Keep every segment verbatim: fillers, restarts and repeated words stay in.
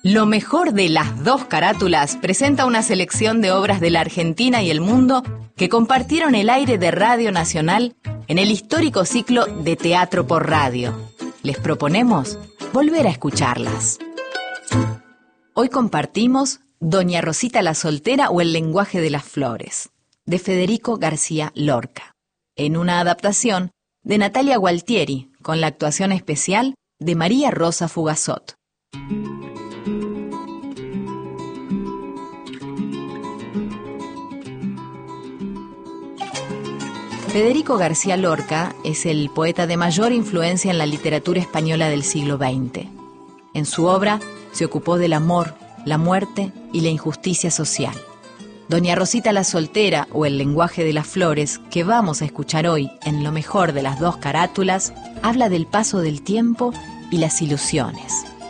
Lo mejor de las dos carátulas presenta una selección de obras de la Argentina y el mundo que compartieron el aire de Radio Nacional en el histórico ciclo de Teatro por Radio. Les proponemos volver a escucharlas. Hoy compartimos Doña Rosita la Soltera o El lenguaje de las flores, de Federico García Lorca, en una adaptación de Natalia Gualtieri, con la actuación especial de María Rosa Fugazot. Federico García Lorca es el poeta de mayor influencia en la literatura española del siglo veinte. En su obra se ocupó del amor, la muerte y la injusticia social. Doña Rosita la Soltera o El lenguaje de las flores, que vamos a escuchar hoy en lo mejor de las dos carátulas, habla del paso del tiempo y las ilusiones.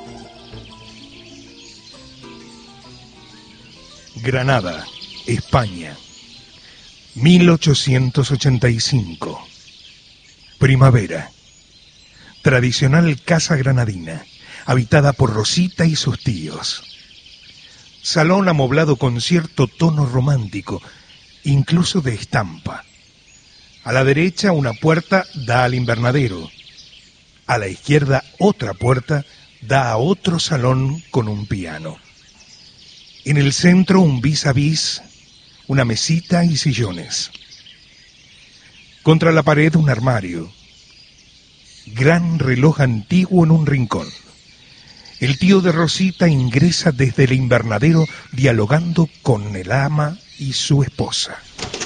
Granada, España, mil ochocientos ochenta y cinco. Primavera. Tradicional casa granadina, habitada por Rosita y sus tíos. Salón amoblado con cierto tono romántico, incluso de estampa. A la derecha una puerta da al invernadero. A la izquierda otra puerta da a otro salón con un piano. En el centro un vis a vis, una mesita y sillones. Contra la pared un armario. Gran reloj antiguo en un rincón. El tío de Rosita ingresa desde el invernadero dialogando con el ama y su esposa.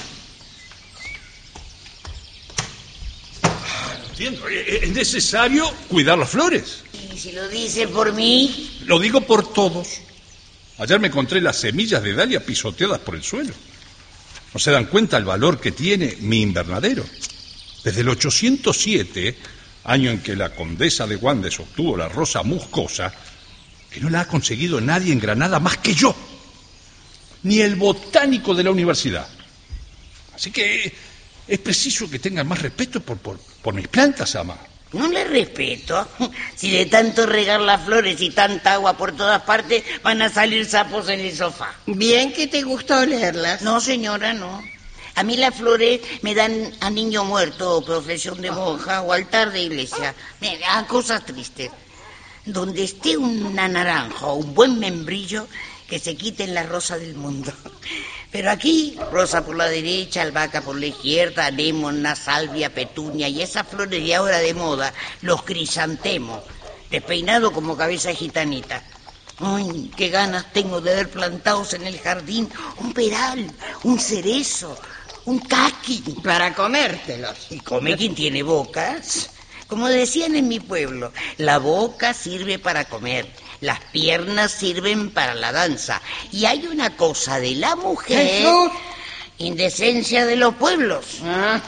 No entiendo. ¿Es necesario cuidar las flores? ¿Y si lo dice por mí? Lo digo por todos. Ayer me encontré las semillas de dalia pisoteadas por el suelo. ¿No se dan cuenta el valor que tiene mi invernadero? Desde el ochocientos siete, año en que la condesa de Guandes obtuvo la rosa muscosa, que no la ha conseguido nadie en Granada más que yo, ni el botánico de la universidad. Así que es preciso que tengan más respeto por, por, por mis plantas, ama. No le respeto. Si de tanto regar las flores y tanta agua por todas partes, van a salir sapos en el sofá. Bien que te gusta olerlas. No, señora, no. A mí las flores me dan a niño muerto, o profesión de monja, o altar de iglesia. Me dan cosas tristes. Donde esté una naranja o un buen membrillo, que se quiten la rosa del mundo. Pero aquí, rosa por la derecha, albahaca por la izquierda, anémona, salvia, petunia y esas flores de ahora de moda, los crisantemos, despeinado como cabeza gitanita. Ay, qué ganas tengo de ver plantados en el jardín un peral, un cerezo, un caqui. Para comértelos. ¿Y come quien tiene bocas? Como decían en mi pueblo, la boca sirve para comer, las piernas sirven para la danza. Y hay una cosa de la mujer... ¡Jesús! Indecencia de los pueblos. Ah.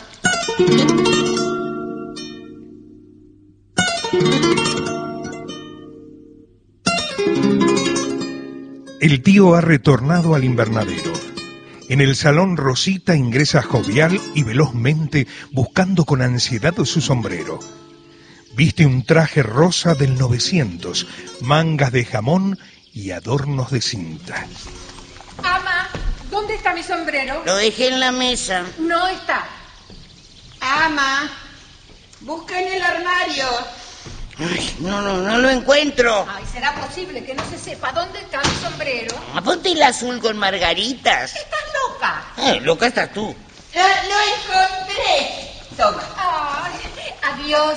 El tío ha retornado al invernadero. En el salón Rosita ingresa jovial y velozmente buscando con ansiedad su sombrero. Viste un traje rosa del novecientos, mangas de jamón y adornos de cinta. Ama, ¿dónde está mi sombrero? Lo dejé en la mesa. No está. Ama, busca en el armario. Ay, no, no, no lo encuentro. Ay, ¿será posible que no se sepa dónde está mi sombrero? Ah, ponte el azul con margaritas. ¿Estás loca? Eh, loca estás tú. Lo, lo encontré. Toma. Ay, adiós.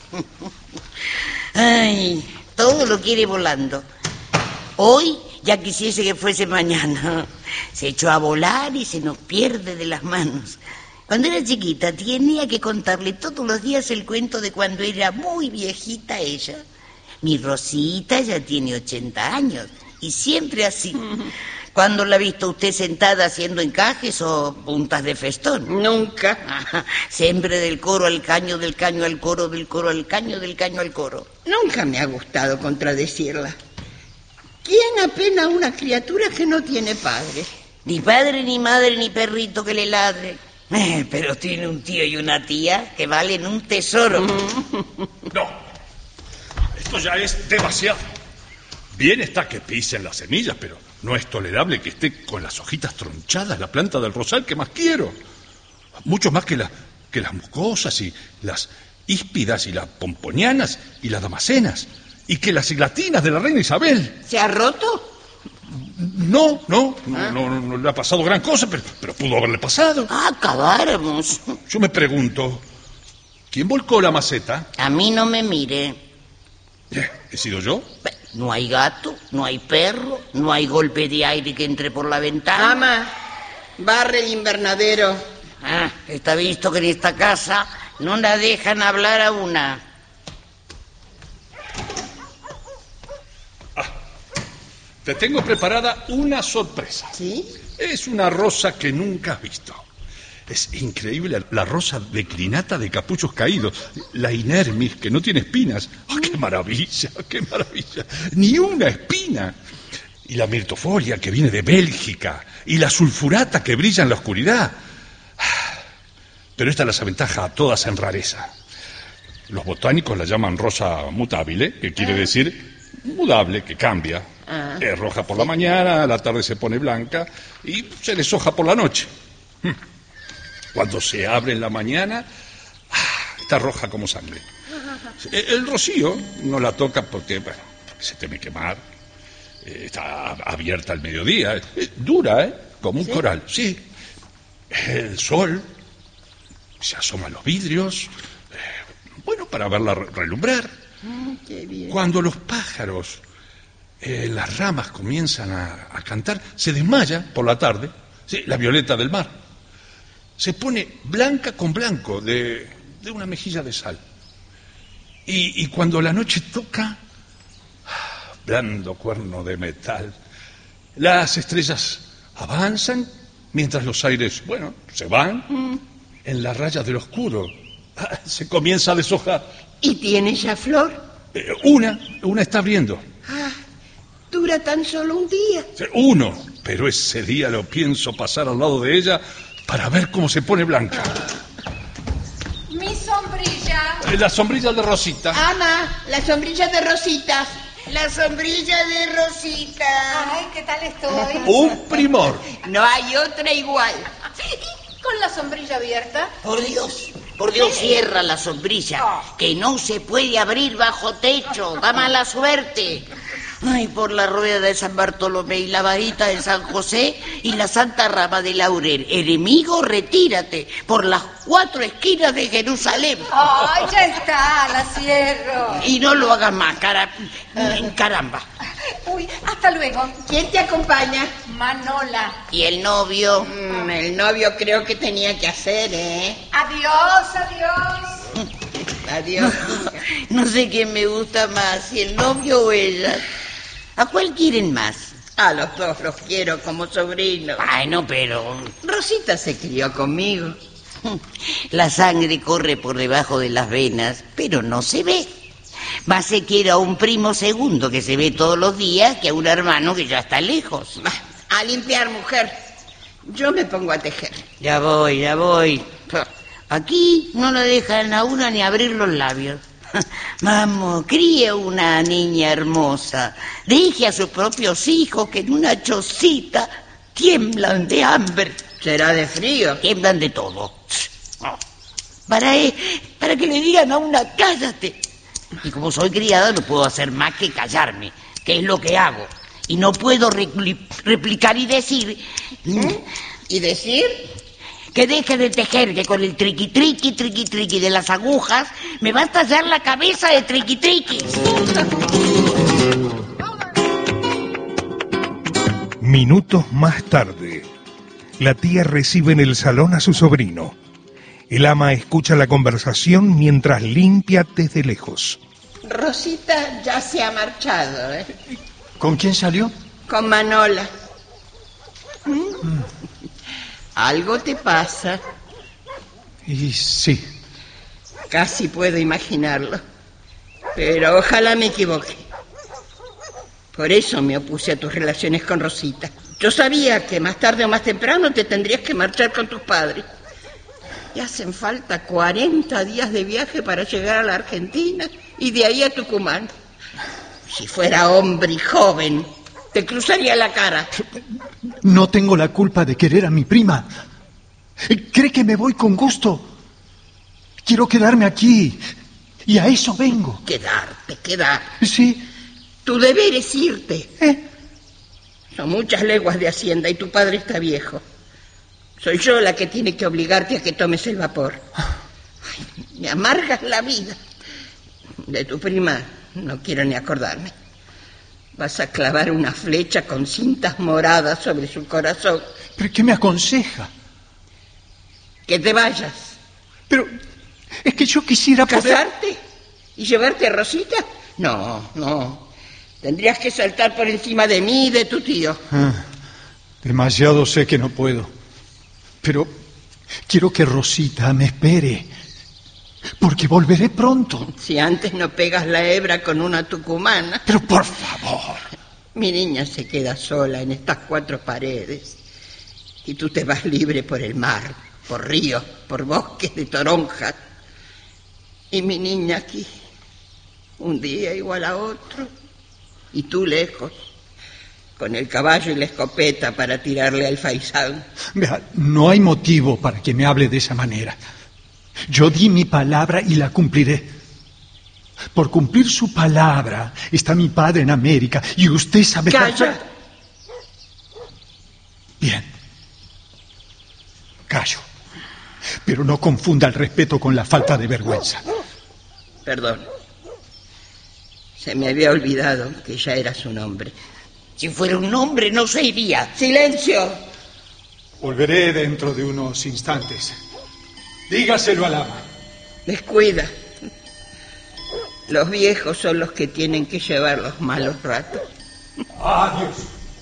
Ay, todo lo quiere volando. Hoy ya quisiese que fuese mañana. Se echó a volar y se nos pierde de las manos. Cuando era chiquita tenía que contarle todos los días el cuento de cuando era muy viejita ella. Mi Rosita ya tiene ochenta años y siempre así. ¿Cuándo la ha visto usted sentada haciendo encajes o puntas de festón? Nunca. Ajá, siempre del coro al caño, del caño al coro, del coro al caño, del caño al coro. Nunca me ha gustado contradecirla. ¿Quién apena a una criatura que no tiene padre? Ni padre, ni madre, ni perrito que le ladre. Eh, pero tiene un tío y una tía que valen un tesoro. No, esto ya es demasiado. Bien está que pisen las semillas, pero no es tolerable que esté con las hojitas tronchadas la planta del rosal que más quiero. Mucho más que, la, que las muscosas y las híspidas y las pomponianas y las damasenas. Y que las iglatinas de la reina Isabel. ¿Se ha roto? No, no, no, ¿Ah? no, no, no le ha pasado gran cosa, pero, pero pudo haberle pasado. Ah, acabáramos. Yo me pregunto, ¿quién volcó la maceta? A mí no me mire. ¿He sido yo? No hay gato, no hay perro, no hay golpe de aire que entre por la ventana. Ama, barre el invernadero. Ah, está visto que en esta casa no la dejan hablar a una. Te tengo preparada una sorpresa. ¿Sí? Es una rosa que nunca has visto. Es increíble la rosa declinata de capuchos caídos, la inermis, que no tiene espinas. ¡Oh, qué maravilla, qué maravilla! Ni una espina. Y la mirtofolia, que viene de Bélgica, y la sulfurata, que brilla en la oscuridad. Pero esta las aventaja a todas en rareza. Los botánicos la llaman rosa mutabile, que quiere decir mudable, que cambia. Ah. Es roja por la mañana, a la tarde se pone blanca y se deshoja por la noche. Cuando se abre en la mañana, está roja como sangre. El rocío no la toca porque, bueno, se teme quemar. Está abierta al mediodía, dura, ¿eh? Como un ¿Sí? coral, sí. El sol se asoma a los vidrios, bueno, para verla relumbrar. Ah, qué bien. Cuando los pájaros en eh, las ramas comienzan a, a cantar, se desmaya por la tarde, sí, la violeta del mar. Se pone blanca con blanco de, de una mejilla de sal. Y, y cuando la noche toca, blando cuerno de metal, las estrellas avanzan mientras los aires, bueno, se van mm. en la raya del oscuro. Se comienza a deshojar. ¿Y tiene ya flor? Eh, una, una está abriendo. Ah, dura tan solo un día. Uno, pero ese día lo pienso pasar al lado de ella para ver cómo se pone blanca. Mi sombrilla. Eh, la sombrilla de Rosita. Ama, la sombrilla de Rosita. La sombrilla de Rosita. Ay, ¿qué tal estoy? Un primor. No hay otra igual. ¿Con la sombrilla abierta? Por Dios, por Dios, cierra la sombrilla, oh. que no se puede abrir bajo techo, da mala suerte. Ay, por la rueda de San Bartolomé y la varita de San José y la santa rama de laurel. Enemigo, retírate por las cuatro esquinas de Jerusalén. Ay, ya está, la cierro. Y no lo hagas más, cara... caramba. Uy, hasta luego. ¿Quién te acompaña? Manola. ¿Y el novio? Mm, el novio creo que tenía que hacer, ¿eh? Adiós, adiós. Adiós. No, no sé quién me gusta más, si el novio o ella. ¿A cuál quieren más? A los dos los quiero como sobrinos. Ay, no, pero... Rosita se crió conmigo. La sangre corre por debajo de las venas, pero no se ve. Más se quiere a un primo segundo que se ve todos los días que a un hermano que ya está lejos. A limpiar, mujer. Yo me pongo a tejer. Ya voy, ya voy. Aquí no la dejan a una ni abrir los labios. Vamos, críe una niña hermosa. Deje a sus propios hijos que en una chocita tiemblan de hambre. Será de frío. Tiemblan de todo. Para, para que le digan a una, cállate. Y como soy criada no puedo hacer más que callarme, que es lo que hago. Y no puedo repli- replicar y decir... ¿Eh? ¿Y decir? Que deje de tejer, que con el triqui triqui, triqui triqui de las agujas me va a estallar la cabeza de triqui triquis. Minutos más tarde, la tía recibe en el salón a su sobrino. El ama escucha la conversación mientras limpia desde lejos. Rosita ya se ha marchado, ¿eh? ¿Con quién salió? Con Manola. ¿Mm? Mm. Algo te pasa. Y sí. Casi puedo imaginarlo. Pero ojalá me equivoque. Por eso me opuse a tus relaciones con Rosita. Yo sabía que más tarde o más temprano te tendrías que marchar con tus padres. Y hacen falta cuarenta días de viaje para llegar a la Argentina y de ahí a Tucumán. Si fuera hombre y joven, te cruzaría la cara. No tengo la culpa de querer a mi prima. ¿Cree que me voy con gusto? Quiero quedarme aquí. Y a eso vengo. Quedarte, quedar. Sí. Tu deber es irte. ¿Eh? Son muchas leguas de hacienda y tu padre está viejo. Soy yo la que tiene que obligarte a que tomes el vapor. Ay, me amargas la vida. De tu prima no quiero ni acordarme. Vas a clavar una flecha con cintas moradas sobre su corazón. ¿Pero qué me aconseja? Que te vayas. Pero es que yo quisiera poder... ¿Casarte? ¿Y llevarte a Rosita? No, no. Tendrías que saltar por encima de mí y de tu tío. Ah, demasiado sé que no puedo. Pero quiero que Rosita me espere. Porque volveré pronto. Si antes no pegas la hebra con una tucumana. Pero por favor. Mi niña se queda sola en estas cuatro paredes. Y tú te vas libre por el mar, por ríos, por bosques de toronjas. Y mi niña aquí, un día igual a otro. Y tú lejos, con el caballo y la escopeta para tirarle al faisán. Vea, no hay motivo para que me hable de esa manera. Yo di mi palabra y la cumpliré. Por cumplir su palabra está mi padre en América y usted sabe... ¡Calla! Bien. Callo. Pero no confunda el respeto con la falta de vergüenza. Perdón. Se me había olvidado que ya eras un hombre. Si fuera un hombre no se iría. ¡Silencio! Volveré dentro de unos instantes. Dígaselo al ama. Descuida. Los viejos son los que tienen que llevar los malos ratos. Adiós.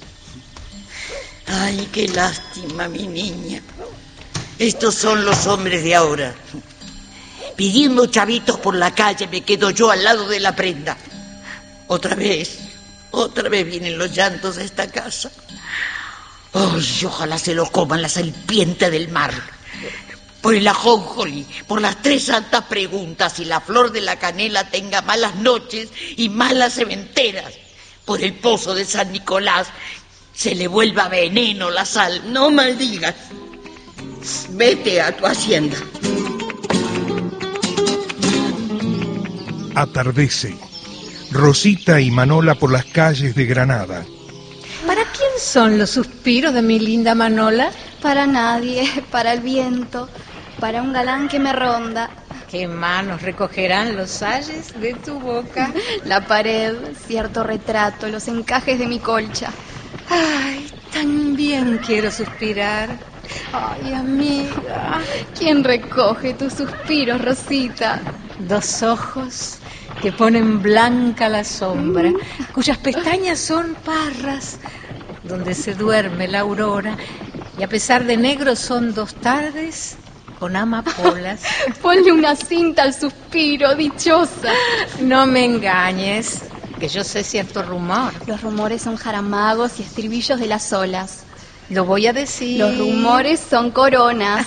Ay, qué lástima, mi niña. Estos son los hombres de ahora. Pidiendo chavitos por la calle me quedo yo al lado de la prenda. Otra vez, otra vez vienen los llantos a esta casa. Ay, ojalá se lo coman la serpiente del mar. Por el ajonjolí, por las tres santas preguntas y la flor de la canela tenga malas noches y malas sementeras. Por el pozo de San Nicolás se le vuelva veneno la sal. No maldigas. Vete a tu hacienda. Atardece. Rosita y Manola por las calles de Granada. ¿Para quién son los suspiros de mi linda Manola? Para nadie, para el viento, para un galán que me ronda. ¿Qué manos recogerán los ayes de tu boca? La pared, cierto retrato, los encajes de mi colcha. Ay, también quiero suspirar. Ay, amiga, ¿quién recoge tus suspiros, Rosita? Dos ojos que ponen blanca la sombra, cuyas pestañas son parras, donde se duerme la aurora, y a pesar de negro son dos tardes con amapolas. Ponle una cinta al suspiro, dichosa. No me engañes, que yo sé cierto rumor. Los rumores son jaramagos y estribillos de las olas. Lo voy a decir. Los rumores son coronas.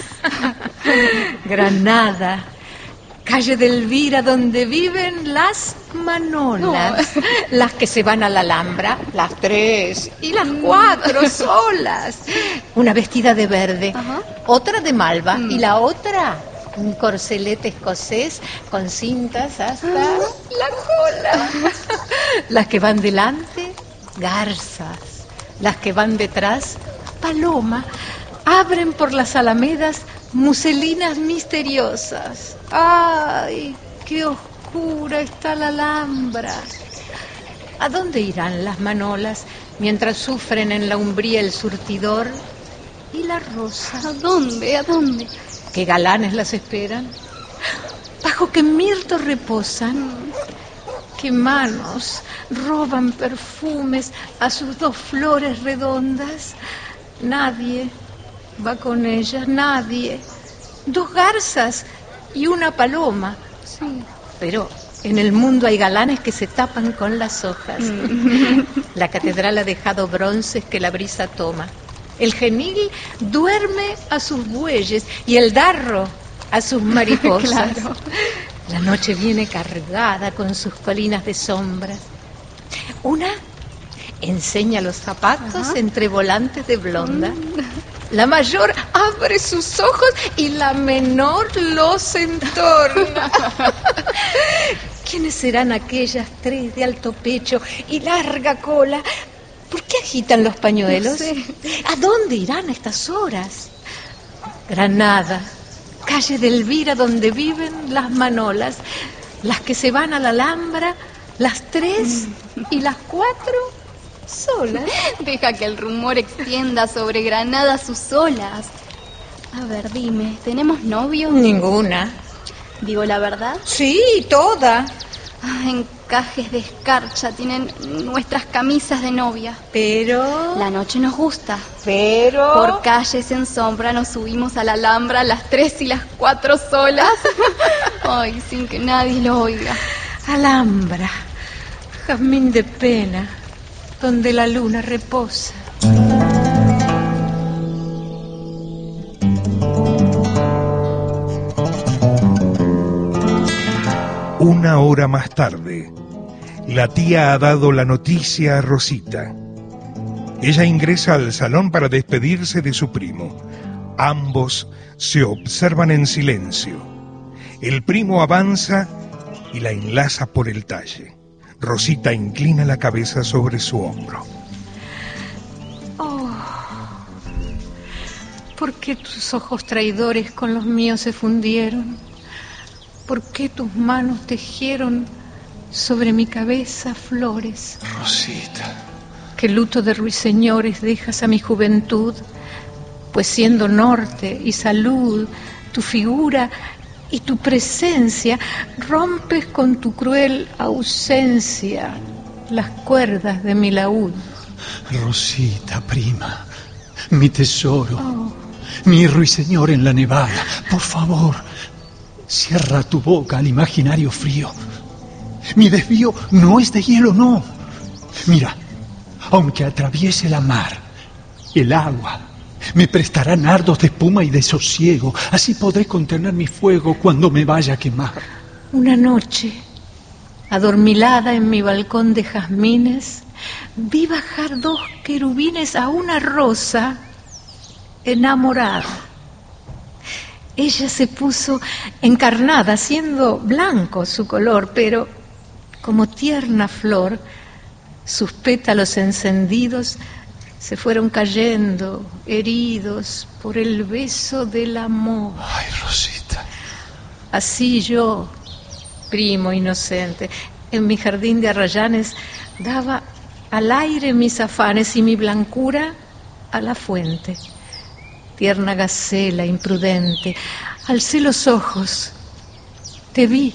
Granada, calle de Elvira, donde viven las Manolas. No. Las que se van a la Alhambra, las tres y las cuatro solas. Una vestida de verde, ajá, otra de malva, mm, y la otra un corcelete escocés con cintas hasta la cola. Las que van delante, garzas. Las que van detrás, paloma. Abren por las alamedas muselinas misteriosas. ¡Ay, qué oscura está la Alhambra! ¿A dónde irán las Manolas mientras sufren en la umbría el surtidor y la rosa? ¿A dónde? ¿A dónde? ¿Qué galanes las esperan? ¿Bajo qué mirto reposan? ¿Qué manos roban perfumes a sus dos flores redondas? Nadie va con ellas, nadie. Dos garzas y una paloma. Sí. Pero en el mundo hay galanes que se tapan con las hojas. Mm. La catedral ha dejado bronces que la brisa toma. El genil duerme a sus bueyes y el darro a sus mariposas. Claro. La noche viene cargada con sus colinas de sombras. Una enseña los zapatos Ajá. entre volantes de blonda. La mayor abre sus ojos y la menor los entorna. ¿Quiénes serán aquellas tres de alto pecho y larga cola? ¿Por qué agitan los pañuelos? No sé. ¿A dónde irán a estas horas? Granada, calle de Elvira, donde viven las Manolas, las que se van a la Alhambra, las tres y las cuatro solas. Deja que el rumor extienda sobre Granada sus olas. A ver, dime, ¿tenemos novios? Ninguna. ¿Digo la verdad? Sí, toda. Ah, encajes de escarcha tienen nuestras camisas de novia. Pero... la noche nos gusta. Pero... por calles en sombra nos subimos a la Alhambra las tres y las cuatro solas. Ay, sin que nadie lo oiga. Alhambra, jazmín de pena, donde la luna reposa. Una hora más tarde, la tía ha dado la noticia a Rosita. Ella ingresa al salón para despedirse de su primo. Ambos se observan en silencio. El primo avanza y la enlaza por el talle. Rosita inclina la cabeza sobre su hombro. Oh, ¿por qué tus ojos traidores con los míos se fundieron? ¿Por qué tus manos tejieron sobre mi cabeza flores? Rosita. ¿Qué luto de ruiseñores dejas a mi juventud? Pues siendo norte y salud, tu figura y tu presencia, rompes con tu cruel ausencia las cuerdas de mi laúd. Rosita, prima, mi tesoro, oh. mi ruiseñor en la nevada, por favor, cierra tu boca al imaginario frío. Mi desvío no es de hielo, no. Mira, aunque atraviese la mar, el agua me prestará nardos de espuma y de sosiego. Así podré contener mi fuego cuando me vaya a quemar. Una noche, adormilada en mi balcón de jazmines, vi bajar dos querubines a una rosa enamorada. Ella se puso encarnada, siendo blanco su color, pero como tierna flor, sus pétalos encendidos se fueron cayendo, heridos por el beso del amor. Ay, Rosita. Así yo, primo inocente, en mi jardín de arrayanes, daba al aire mis afanes y mi blancura a la fuente. Tierna gacela imprudente, alcé los ojos, te vi,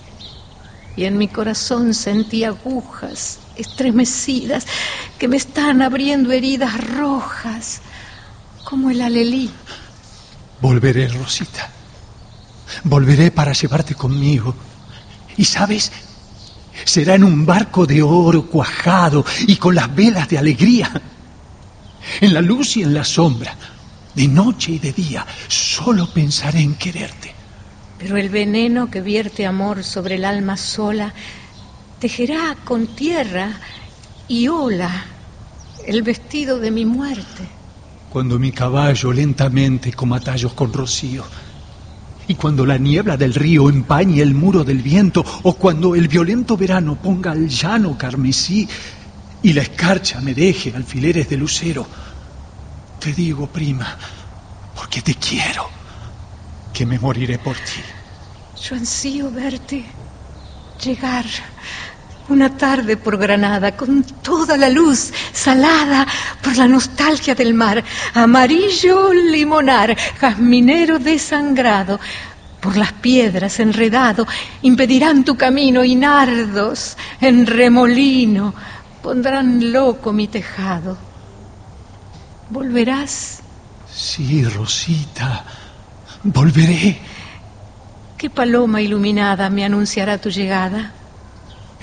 y en mi corazón sentí agujas estremecidas que me están abriendo heridas rojas como el alelí. Volveré, Rosita, volveré para llevarte conmigo. Y sabes, será en un barco de oro cuajado y con las velas de alegría, en la luz y en la sombra, de noche y de día, solo pensaré en quererte. Pero el veneno que vierte amor sobre el alma sola tejerá con tierra y ola el vestido de mi muerte. Cuando mi caballo lentamente coma tallos con rocío, y cuando la niebla del río empañe el muro del viento, o cuando el violento verano ponga al llano carmesí y la escarcha me deje alfileres de lucero, te digo, prima, porque te quiero, que me moriré por ti. Yo ansío verte llegar una tarde por Granada, con toda la luz salada por la nostalgia del mar, amarillo limonar, jazminero desangrado, por las piedras enredado, impedirán tu camino y nardos en remolino pondrán loco mi tejado. ¿Volverás? Sí, Rosita, volveré. ¿Qué paloma iluminada me anunciará tu llegada?